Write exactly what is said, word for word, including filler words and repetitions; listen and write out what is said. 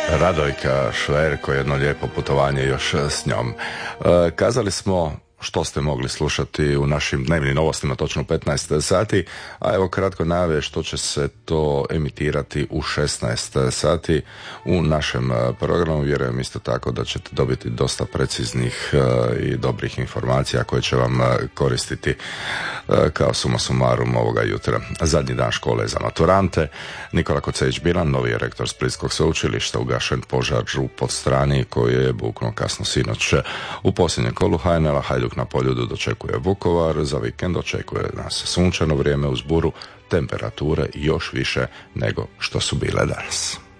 Radojka Šverko, jedno lijepo putovanje još s njom. E, kazali smo što ste mogli slušati u našim dnevnim novostima točno u petnaest sati, a evo kratko najave što će se to emitirati u šesnaest sati u našem programu. Vjerujem isto tako da ćete dobiti dosta preciznih i dobrih informacija koje će vam koristiti kao suma sumarum ovoga jutra. Zadnji dan škole za maturante. Nikola Koceć-Bilan, novi je rektor Splitskog sveučilišta, ugašen požar u Podstrani koji je buknuo kasno sinoć. U posljednjem kolu ha en el-a Hajduk na Poljudu dočekuje Vukovar, za vikend očekuje nas sunčano vrijeme uz buru, temperature još više nego što su bile danas.